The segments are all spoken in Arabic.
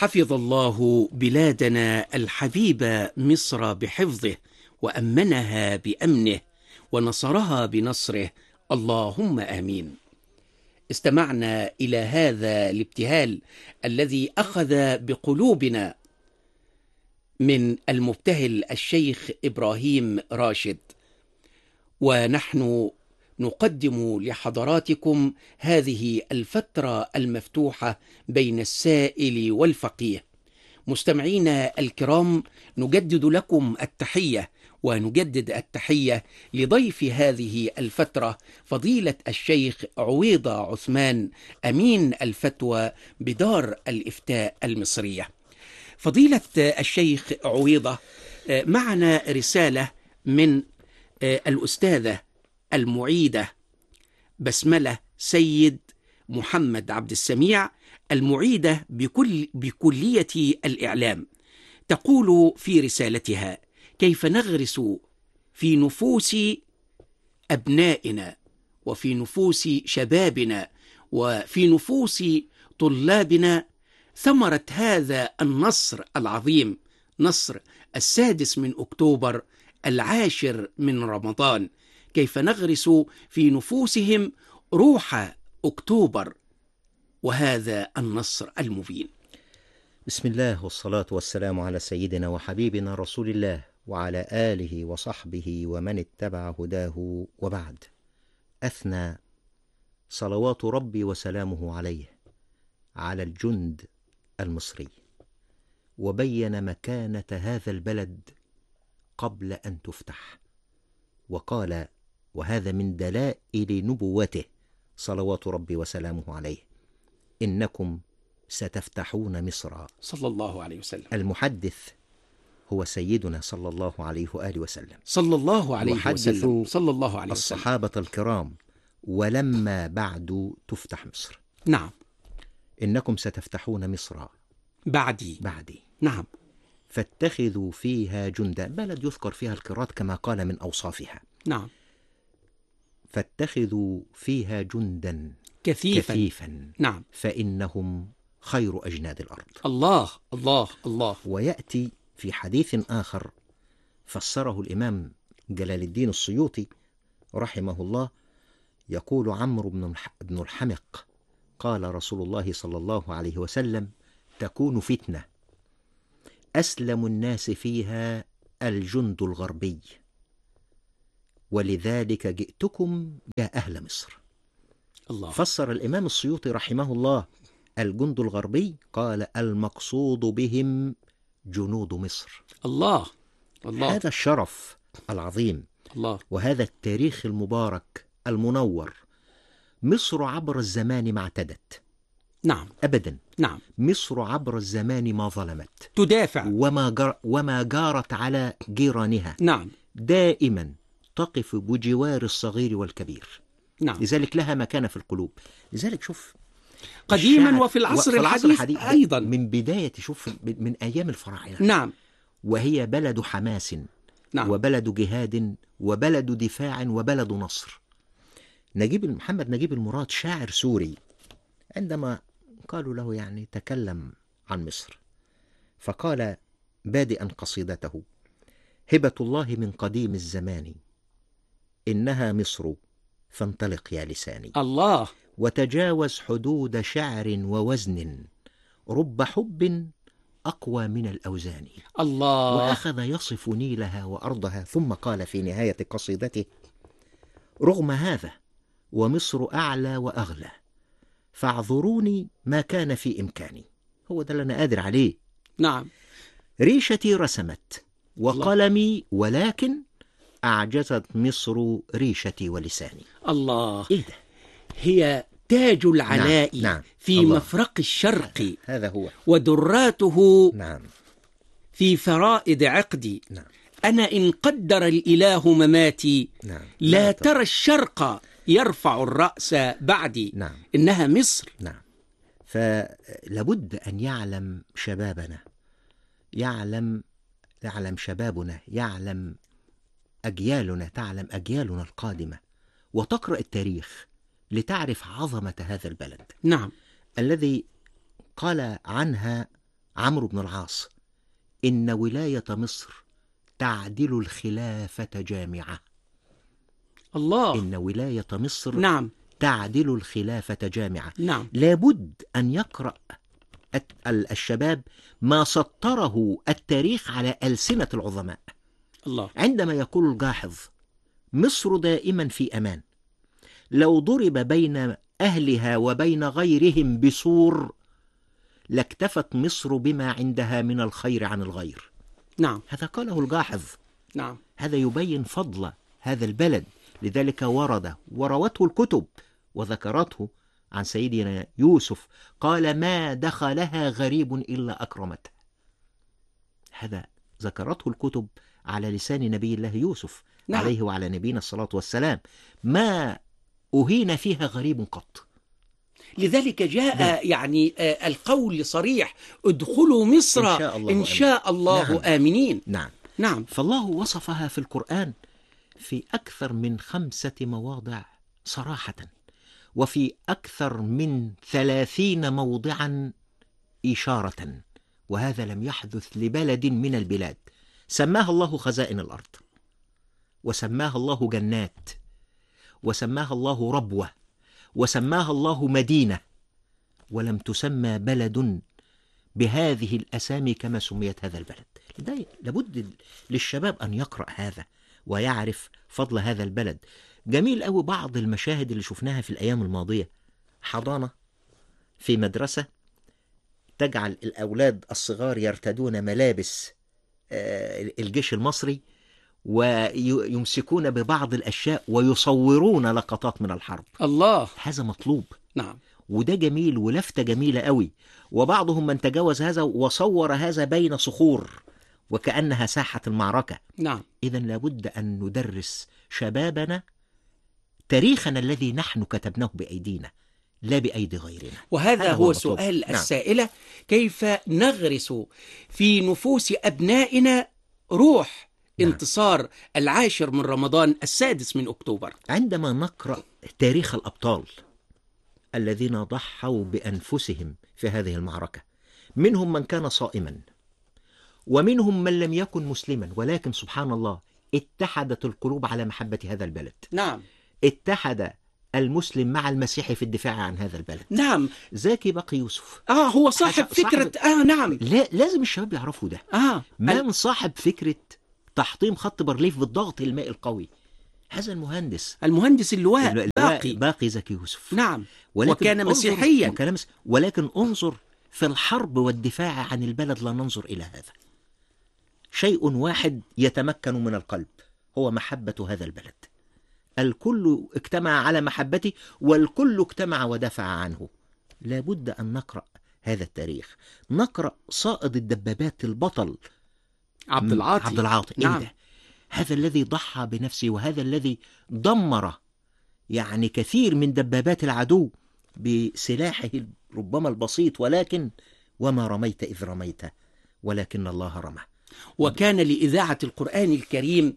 حفظ الله بلادنا الحبيبة مصر بحفظه، وأمنها بأمنه، ونصرها بنصره، اللهم آمين. استمعنا إلى هذا الابتهال الذي أخذ بقلوبنا من المبتهل الشيخ إبراهيم راشد، ونحن نقدم لحضراتكم هذه الفترة المفتوحة بين السائل والفقيه. مستمعينا الكرام، نجدد لكم التحية، ونجدد التحية لضيف هذه الفترة فضيلة الشيخ عويضة عثمان، أمين الفتوى بدار الإفتاء المصرية. فضيلة الشيخ عويضة، معنا رسالة من الأستاذة المعيدة بسملة سيد محمد عبد السميع، المعيدة بكلية الإعلام. تقول في رسالتها: كيف نغرس في نفوس أبنائنا وفي نفوس شبابنا وفي نفوس طلابنا ثمرة هذا النصر العظيم، نصر 6 أكتوبر 10 رمضان. كيف نغرس في نفوسهم روح أكتوبر وهذا النصر المبين. بسم الله والصلاة والسلام على سيدنا وحبيبنا رسول الله وعلى آله وصحبه ومن اتبع هداه، وبعد. أثنى صلوات ربي وسلامه عليه على الجند المصري، وبين مكانة هذا البلد قبل أن تفتح، وقال: وهذا من دلائل نبوته صلوات ربي وسلامه عليه: إنكم ستفتحون مصر. صلى الله عليه وسلم. المحدث هو سيدنا صلى الله عليه وآله وسلم، صلى الله عليه وسلم، صلى الله عليه وسلم. الصحابة الكرام: ولما بعد تفتح مصر. نعم. إنكم ستفتحون مصر بعدي. نعم. فاتخذوا فيها جندا، بلد يذكر فيها القراءات كما قال من أوصافها. نعم. فاتخذوا فيها جندا كثيفا. نعم. فإنهم خير أجناد الأرض. الله الله الله. ويأتي في حديث آخر فسره الإمام جلال الدين السيوطي رحمه الله، يقول عمرو بن الحمق: قال رسول الله صلى الله عليه وسلم: تكون فتنة أسلم الناس فيها الجند الغربي، ولذلك جئتكم يا أهل مصر. الله. فسر الإمام السيوطي رحمه الله الجند الغربي، قال: المقصود بهم جنود مصر. الله الله. هذا الشرف العظيم، الله، وهذا التاريخ المبارك المنور. مصر عبر الزمان ما اعتدت. نعم. أبدا. نعم. مصر عبر الزمان ما ظلمت، تدافع وما جارت على جيرانها. نعم. دائما تقف بجوار الصغير والكبير. نعم. لذلك لها مكانة في القلوب. لذلك شوف قديما وفي العصر الحديث أيضا، من بداية، شوف، من أيام الفراعنة. نعم. وهي بلد حماس. نعم. وبلد جهاد وبلد دفاع وبلد نصر. محمد نجيب المراد شاعر سوري، عندما قالوا له يعني تكلم عن مصر، فقال بادئا قصيدته: هبة الله من قديم الزمان، إنها مصر فانطلق يا لساني. الله. وتجاوز حدود شعر ووزن، رب حب أقوى من الأوزان. الله. وأخذ يصف نيلها وأرضها، ثم قال في نهاية قصيدته: رغم هذا ومصر أعلى وأغلى، فاعذروني ما كان في إمكاني. هو ده اللي أنا قادر عليه. نعم. ريشتي رسمت وقلمي، ولكن أعجزت مصر ريشتي ولساني. الله. إيه ده؟ هي تاج العلاء. نعم. في الله. مفرق الشرق. هذا هو. ودراته. نعم. في فرائد عقدي. نعم. أنا إن قدر الإله مماتي. نعم. لا ترى الشرق يرفع الرأس بعدي. نعم. إنها مصر. نعم. فلابد أن يعلم شبابنا، يعلم شبابنا، يعلم أجيالنا، تعلم أجيالنا القادمة، وتقرأ التاريخ لتعرف عظمة هذا البلد. نعم. الذي قال عنها عمرو بن العاص: إن ولاية مصر تعدل الخلافة جامعة. الله. إن ولاية مصر نعم. تعدل الخلافة جامعة. نعم. لابد أن يقرأ الشباب ما سطره التاريخ على ألسنة العظماء. الله. عندما يقول الجاحظ: مصر دائما في أمان، لو ضرب بين أهلها وبين غيرهم بسور لاكتفت مصر بما عندها من الخير عن الغير. نعم. هذا قاله الجاحظ. نعم. هذا يبين فضل هذا البلد، لذلك ورد وروته الكتب وذكرته عن سيدنا يوسف، قال: ما دخلها غريب إلا أكرمته. هذا ذكرته الكتب على لسان نبي الله يوسف، نعم. عليه وعلى نبينا الصلاة والسلام. ما أهين فيها غريب قط. لذلك جاء يعني القول صريح: ادخلوا مصر إن شاء الله نعم. آمنين. نعم. نعم. فالله وصفها في القرآن في أكثر من 5 مواضع صراحة، وفي أكثر من 30 موضعا إشارة، وهذا لم يحدث لبلد من البلاد. سماها الله خزائن الأرض، وسماها الله جنات، وسماها الله ربوة، وسماها الله مدينة، ولم تسمى بلد بهذه الأسامي كما سميت هذا البلد. لابد للشباب أن يقرأ هذا ويعرف فضل هذا البلد. جميل أوي بعض المشاهد اللي شفناها في الأيام الماضية: حضانة في مدرسة تجعل الأولاد الصغار يرتدون ملابس الجيش المصري، ويمسكون ببعض الأشياء ويصورون لقطات من الحرب. الله. هذا مطلوب. نعم. وده جميل ولفتة جميلة قوي. وبعضهم من تجاوز هذا وصور هذا بين صخور وكأنها ساحة المعركة. نعم. إذن لابد أن ندرس شبابنا تاريخنا الذي نحن كتبناه بأيدينا لا بأيدي غيرنا. وهذا هو سؤال نعم. السائلة: كيف نغرس في نفوس أبنائنا روح انتصار 10 من رمضان 6 من أكتوبر؟ عندما نقرأ تاريخ الأبطال الذين ضحوا بأنفسهم في هذه المعركة، منهم من كان صائما، ومنهم من لم يكن مسلما، ولكن سبحان الله اتحدت القلوب على محبة هذا البلد. نعم. اتحد المسلم مع المسيحي في الدفاع عن هذا البلد. نعم. زكي بقي يوسف هو صاحب فكرة نعم. لازم الشباب يعرفوا ده. من صاحب فكرة تحطيم خط بارليف بالضغط المائي القوي؟ هذا المهندس اللواء باقي زكي يوسف. نعم. وكان مسيحيا. ولكن انظر في الحرب والدفاع عن البلد لا ننظر إلى هذا. شيء واحد يتمكن من القلب، هو محبة هذا البلد. الكل اجتمع على محبته، والكل اجتمع ودافع عنه. لابد أن نقرأ هذا التاريخ، نقرأ صائد الدبابات البطل عبد العاطي. نعم. إيه ده؟ هذا الذي ضحى بنفسه، وهذا الذي دمر يعني كثير من دبابات العدو بسلاحه ربما البسيط، ولكن وما رميت إذ رميت ولكن الله رمى. وكان لإذاعة القرآن الكريم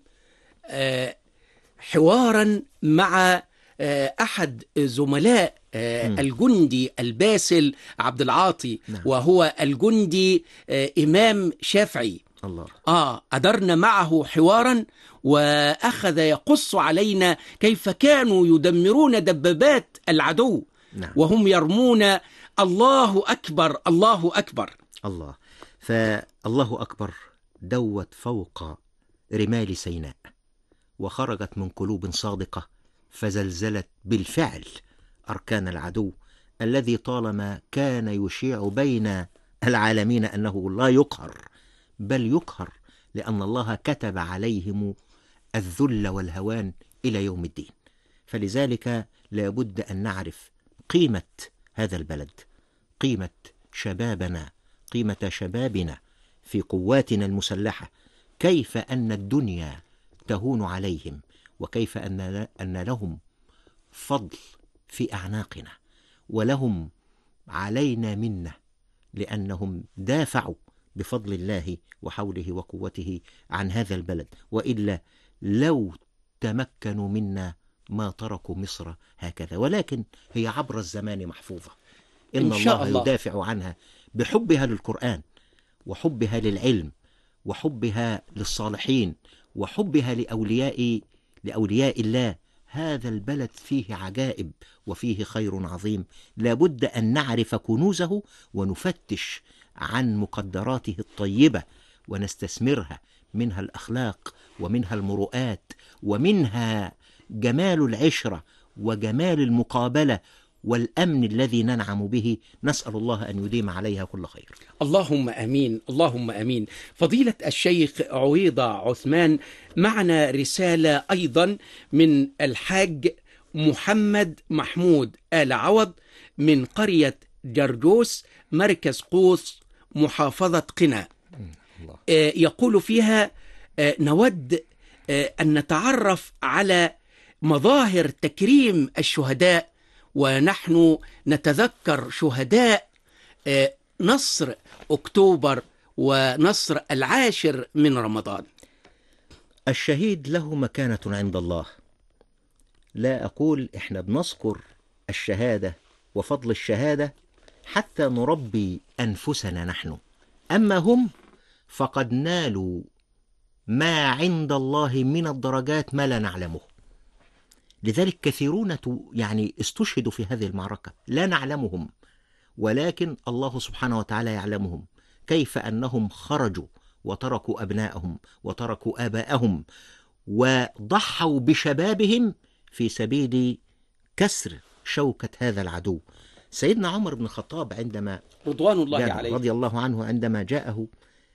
حوارا مع أحد زملاء الجندي الباسل عبد العاطي. نعم. وهو الجندي إمام شافعي. الله. أدرنا معه حوارا، وأخذ يقص علينا كيف كانوا يدمرون دبابات العدو. نعم. وهم يرمون الله أكبر الله أكبر. الله. فالله أكبر دوت فوق رمال سيناء، وخرجت من قلوب صادقة، فزلزلت بالفعل أركان العدو الذي طالما كان يشيع بين العالمين أنه لا يقهر، بل يقهر، لأن الله كتب عليهم الذل والهوان إلى يوم الدين. فلذلك لابد أن نعرف قيمة هذا البلد، قيمة شبابنا، قيمة شبابنا في قواتنا المسلحة، كيف أن الدنيا تهون عليهم، وكيف أن لهم فضل في أعناقنا، ولهم علينا منة، لأنهم دافعوا بفضل الله وحوله وقوته عن هذا البلد، وإلا لو تمكنوا منا ما تركوا مصر هكذا. ولكن هي عبر الزمان محفوظة، إن الله يدافع عنها بحبها للقرآن وحبها للعلم وحبها للصالحين وحبها لأولياء الله. هذا البلد فيه عجائب وفيه خير عظيم، لابد أن نعرف كنوزه ونفتش عن مقدراته الطيبة ونستثمرها، منها الأخلاق ومنها المروءات ومنها جمال العشرة وجمال المقابلة والأمن الذي ننعم به. نسأل الله أن يديم عليها كل خير. اللهم أمين، اللهم أمين. فضيلة الشيخ عويضة عثمان، معنا رسالة أيضا من الحاج محمد محمود آل عوض من قرية جرجوس، مركز قوس، محافظة قنا. يقول فيها: نود أن نتعرف على مظاهر تكريم الشهداء، ونحن نتذكر شهداء نصر أكتوبر ونصر 10 من رمضان. الشهيد له مكانة عند الله. لا أقول إحنا بنذكر الشهادة وفضل الشهادة حتى نربي أنفسنا نحن، أما هم فقد نالوا ما عند الله من الدرجات ما لا نعلمه. لذلك كثيرون استشهدوا في هذه المعركة لا نعلمهم، ولكن الله سبحانه وتعالى يعلمهم، كيف أنهم خرجوا وتركوا أبنائهم وتركوا آباءهم وضحوا بشبابهم في سبيل كسر شوكة هذا العدو. سيدنا عمر بن الخطاب عندما رضوان الله عليه رضي الله عنه عندما جاءه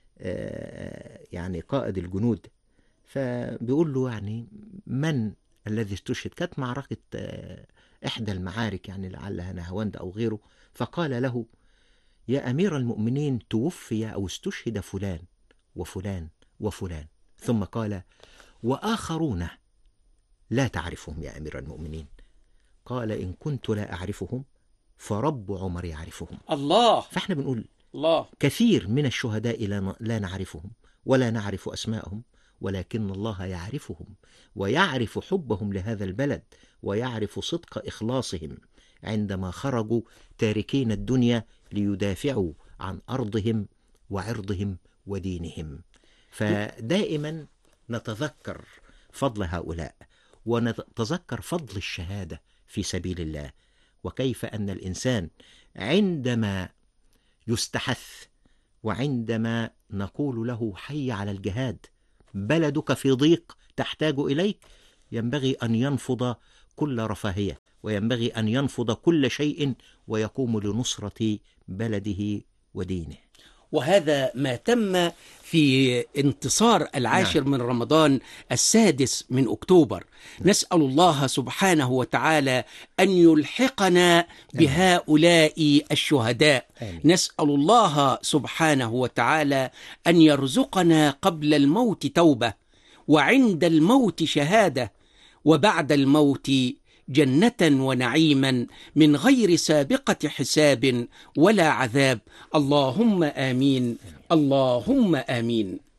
قائد الجنود، فبيقول له من الذي استشهد؟ كانت معركة إحدى المعارك لعلها نهاوند أو غيره، فقال له: يا أمير المؤمنين، توفي أو استشهد فلان وفلان وفلان. ثم قال: وآخرون لا تعرفهم يا أمير المؤمنين. قال: إن كنت لا أعرفهم فرب عمر يعرفهم. الله. فإحنا بنقول الله، كثير من الشهداء لا نعرفهم ولا نعرف أسماءهم، ولكن الله يعرفهم ويعرف حبهم لهذا البلد ويعرف صدق إخلاصهم عندما خرجوا تاركين الدنيا ليدافعوا عن أرضهم وعرضهم ودينهم. فدائما نتذكر فضل هؤلاء ونتذكر فضل الشهادة في سبيل الله، وكيف أن الإنسان عندما يستحث وعندما نقول له حي على الجهاد، بلدك في ضيق تحتاج إليك، ينبغي أن ينفض كل رفاهية وينبغي أن ينفض كل شيء ويقوم لنصرة بلده ودينه. وهذا ما تم في انتصار 10 من رمضان 6 من أكتوبر. نسأل الله سبحانه وتعالى أن يلحقنا بهؤلاء الشهداء. نسأل الله سبحانه وتعالى أن يرزقنا قبل الموت توبة، وعند الموت شهادة، وبعد الموت جنة ونعيما من غير سابقة حساب ولا عذاب. اللهم آمين، اللهم آمين.